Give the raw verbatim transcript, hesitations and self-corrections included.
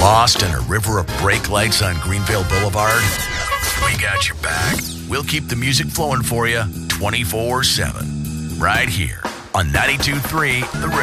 Lost in a river of brake lights on Greenvale Boulevard? We got your back. We'll keep the music flowing for you twenty-four seven. Right here on ninety-two point three The